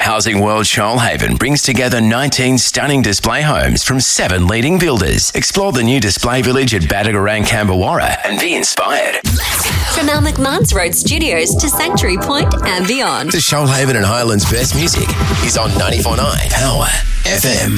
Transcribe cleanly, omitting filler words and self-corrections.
Housing World Shoalhaven brings together 19 stunning display homes from 7 leading builders. Explore the new display village at Badagarang, Camberwarra and be inspired. From our McMahon's Road studios to Sanctuary Point and beyond. The Shoalhaven and Highlands best music is on 94.9 Power FM.